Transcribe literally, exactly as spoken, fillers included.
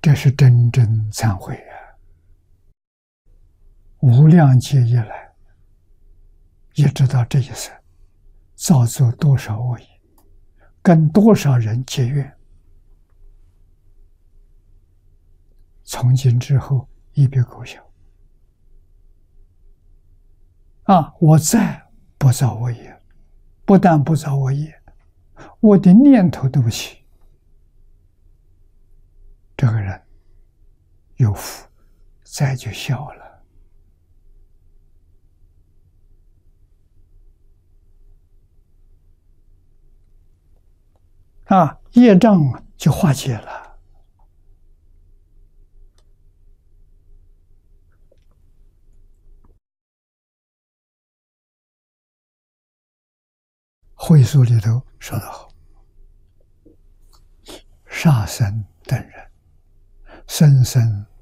这是真正忏悔啊！无量劫以来，也知道这一生造作多少恶业，跟多少人结怨，从今之后一笔勾销。啊！我再不造恶业，不但不造恶业，我的念头都不起。这个人有福，再就消了。啊，业障就化解了。会所里头说得好：杀生等人，生生